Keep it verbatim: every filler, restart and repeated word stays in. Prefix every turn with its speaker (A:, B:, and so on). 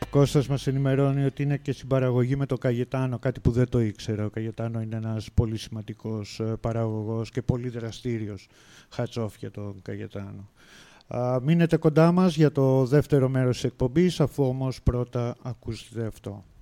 A: Κώστας μας ενημερώνει ότι είναι και συμπαραγωγή με το Καγετάνο, κάτι που δεν το ήξερα. Ο Καγετάνο είναι ένας πολύ σημαντικός παραγωγός και πολύ δραστήριος. Hats off για τον Καγετάνο. Α, μείνετε κοντά μας για το δεύτερο μέρος της εκπομπής, αφού όμως πρώτα ακούσετε αυτό.